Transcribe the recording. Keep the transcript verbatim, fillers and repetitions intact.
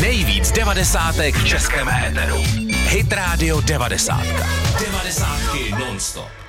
Nejvíc devadesátek v českém éteru. Hit Radio devadesát. Devadesátky non-stop.